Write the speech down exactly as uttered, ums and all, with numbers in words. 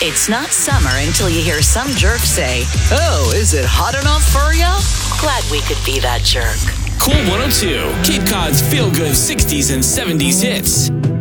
It's not summer until you hear some jerk say, "Oh, is it hot enough for ya?" Glad we could be that jerk. Cool one oh two, Cape Cod's feel-good sixties and seventies hits.